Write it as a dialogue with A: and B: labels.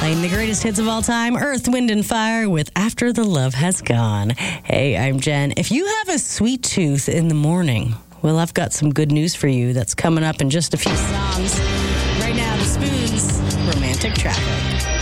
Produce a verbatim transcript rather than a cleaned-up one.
A: Playing the greatest hits of all time, Earth, Wind, and Fire with After the Love Has Gone. Hey, I'm Jen. If you have a sweet tooth in the morning, well, I've got some good news for you that's coming up in just a few songs. Right now, The Spoons, Romantic Traffic.